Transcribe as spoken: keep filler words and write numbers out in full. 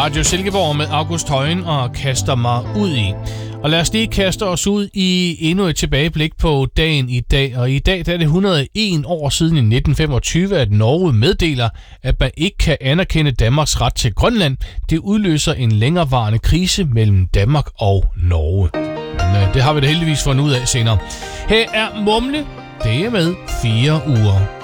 Radio Silkeborg med August Højen og kaster mig ud i. Og lad os lige kaste os ud i endnu et tilbageblik på dagen i dag. Og i dag der er det et hundrede og en år siden i nitten femogtyve, at Norge meddeler, at man ikke kan anerkende Danmarks ret til Grønland. Det udløser en længerevarende krise mellem Danmark og Norge. Men det har vi da heldigvis fundet ud af senere. Her er Mumle. Det er med fire uger.